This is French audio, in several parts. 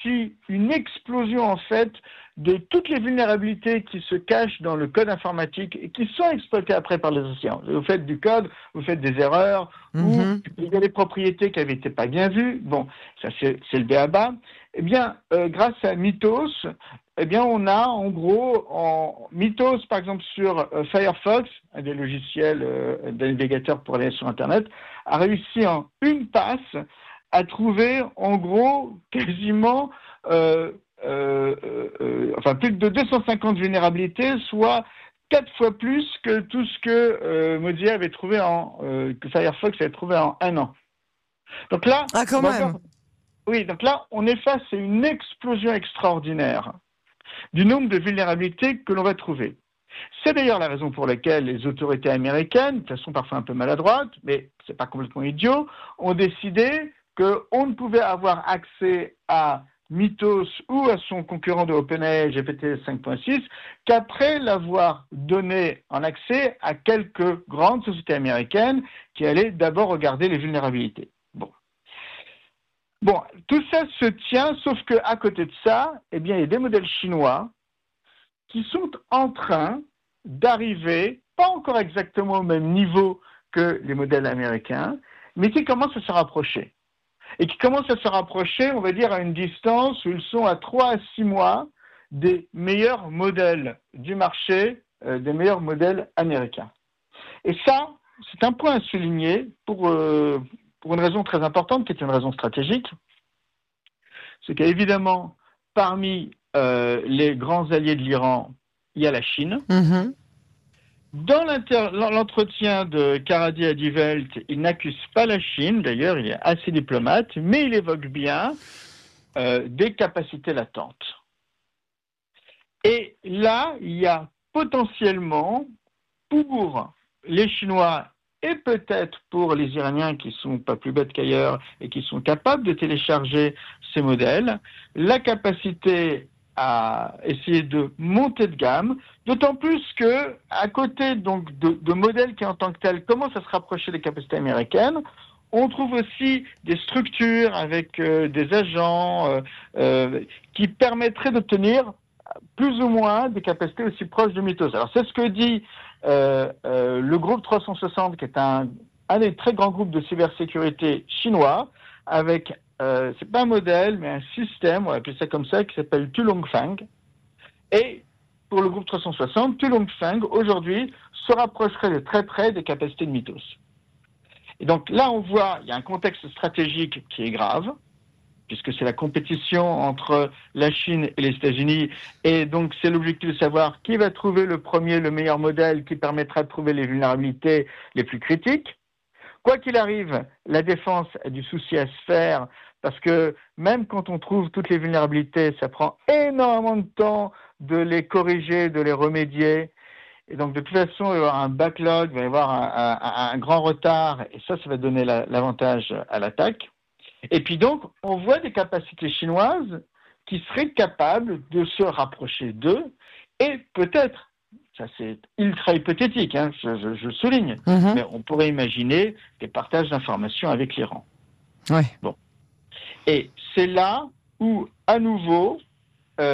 aussi une explosion en fait de toutes les vulnérabilités qui se cachent dans le code informatique et qui sont exploitées après par les anciens. Vous faites du code, vous faites des erreurs, ou il y a des propriétés qui n'avaient été pas bien vues. Bon, ça c'est le b.a.-ba. Eh bien, grâce à Mythos, eh bien, on a en gros, Mythos par exemple sur Firefox, un des logiciels d'un navigateur pour aller sur Internet, a réussi en une passe à trouver en gros quasiment plus de 250 vulnérabilités, soit 4 fois plus que tout ce que Mozilla avait trouvé que Firefox avait trouvé en un an. Donc là, on est face à une explosion extraordinaire du nombre de vulnérabilités que l'on va trouver. C'est d'ailleurs la raison pour laquelle les autorités américaines, de façon parfois un peu maladroite, mais c'est pas complètement idiot, ont décidé qu'on ne pouvait avoir accès à Mythos ou à son concurrent de OpenAI GPT 5.6 qu'après l'avoir donné en accès à quelques grandes sociétés américaines qui allaient d'abord regarder les vulnérabilités. Bon, tout ça se tient, sauf qu'à côté de ça, eh bien, il y a des modèles chinois qui sont en train d'arriver, pas encore exactement au même niveau que les modèles américains, mais qui commencent à se rapprocher. Et qui commencent à se rapprocher, on va dire, à une distance où ils sont à 3 à 6 mois des meilleurs modèles du marché, des meilleurs modèles américains. Et ça, c'est un point à souligner pour une raison très importante, qui est une raison stratégique. C'est qu'évidemment, parmi les grands alliés de l'Iran, il y a la Chine. Dans l'entretien de Karadi à Die Welt, il n'accuse pas la Chine, d'ailleurs il est assez diplomate, mais il évoque bien des capacités latentes. Et là, il y a potentiellement, pour les Chinois et peut-être pour les Iraniens qui sont pas plus bêtes qu'ailleurs et qui sont capables de télécharger ces modèles, la capacité à essayer de monter de gamme, d'autant plus que, à côté donc de modèles qui en tant que tels commencent à se rapprocher des capacités américaines, on trouve aussi des structures avec des agents qui permettraient d'obtenir plus ou moins des capacités aussi proches de Mythos. Alors c'est ce que dit le groupe 360, qui est un des très grands groupes de cybersécurité chinois, avec c'est pas un modèle, mais un système, on va appeler ça comme ça, qui s'appelle Tulongfang. Et pour le groupe 360, Tulongfang, aujourd'hui, se rapprocherait de très près des capacités de Mythos. Et donc là, on voit, il y a un contexte stratégique qui est grave, puisque c'est la compétition entre la Chine et les États-Unis, et donc c'est l'objectif de savoir qui va trouver le meilleur modèle qui permettra de trouver les vulnérabilités les plus critiques. Quoi qu'il arrive, la défense a du souci à se faire, parce que même quand on trouve toutes les vulnérabilités, ça prend énormément de temps de les corriger, de les remédier. Et donc, de toute façon, il va y avoir un backlog, il va y avoir un grand retard, et ça va donner l'avantage à l'attaque. Et puis donc, on voit des capacités chinoises qui seraient capables de se rapprocher d'eux, et peut-être, ça c'est ultra hypothétique, hein, je souligne, mais on pourrait imaginer des partages d'informations avec l'Iran. Ouais. Bon. Et c'est là où, à nouveau, il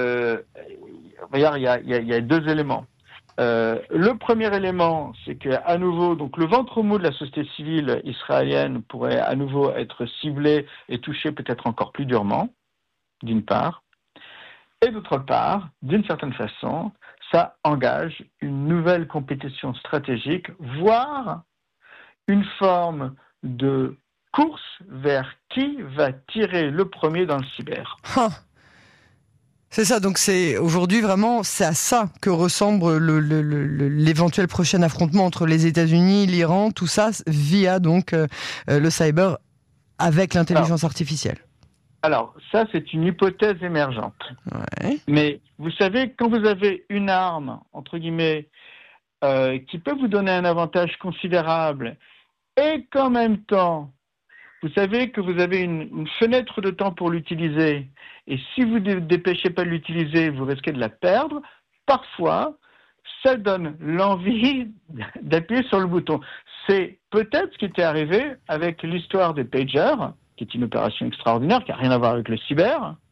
y a deux éléments. Le premier élément, c'est qu'à nouveau, donc le ventre mou de la société civile israélienne pourrait à nouveau être ciblé et touché peut-être encore plus durement, d'une part. Et d'autre part, d'une certaine façon, ça engage une nouvelle compétition stratégique, voire une forme de course vers qui va tirer le premier dans le cyber. C'est ça, donc c'est aujourd'hui vraiment, c'est à ça que ressemble l'éventuel prochain affrontement entre les États-Unis, l'Iran, tout ça via donc le cyber avec l'intelligence artificielle. Alors, ça c'est une hypothèse émergente. Ouais. Mais vous savez, quand vous avez une arme, entre guillemets, qui peut vous donner un avantage considérable et qu'en même temps, vous savez que vous avez une fenêtre de temps pour l'utiliser, et si vous ne dépêchez pas de l'utiliser, vous risquez de la perdre, parfois, ça donne l'envie d'appuyer sur le bouton. C'est peut-être ce qui était arrivé avec l'histoire des pagers, qui est une opération extraordinaire, qui n'a rien à voir avec le cyber,